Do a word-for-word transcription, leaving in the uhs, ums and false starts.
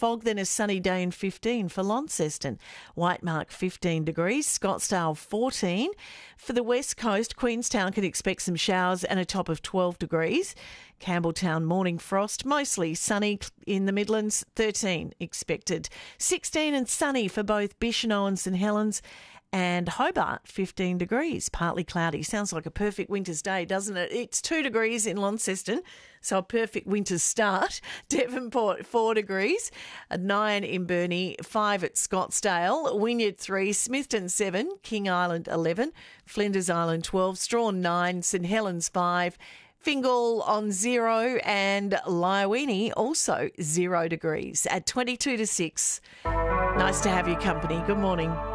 fog, then a sunny day and fifteen for Launceston. Whitemark fifteen degrees, Scottsdale fourteen. For the west coast, Queenstown can expect some showers and a top of twelve degrees. Campbelltown morning frost, mostly sunny in the Midlands, thirteen expected. sixteen and sunny for both Bicheno and St Helens. And Hobart, fifteen degrees, partly cloudy. Sounds like a perfect winter's day, doesn't it? It's two degrees in Launceston, so a perfect winter's start. Devonport, four degrees, nine in Burnie, five at Scottsdale, Wynyard, three, Smithton, seven, King Island, eleven, Flinders Island, twelve, Strahan, nine, St Helens, five, Fingal on zero, and Lyowini also zero degrees at twenty-two to six. Nice to have your company. Good morning.